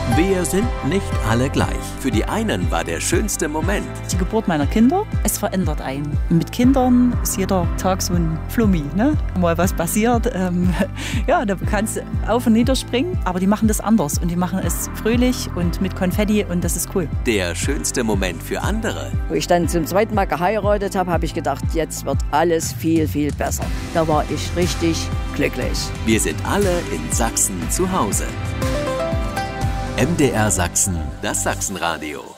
Wir sind nicht alle gleich. Für die einen war der schönste Moment Die Geburt meiner Kinder, es verändert einen. Mit Kindern ist jeder Tag so ein Flummi, ne? Mal was passiert, da kannst du auf und nieder springen, aber die machen das anders und die machen es fröhlich und mit Konfetti und das ist cool. der schönste Moment für andere. Wo ich dann zum zweiten Mal geheiratet habe, habe ich gedacht, jetzt wird alles viel, viel besser. Da war ich richtig glücklich. Wir sind alle in Sachsen zu Hause. MDR Sachsen, das Sachsenradio.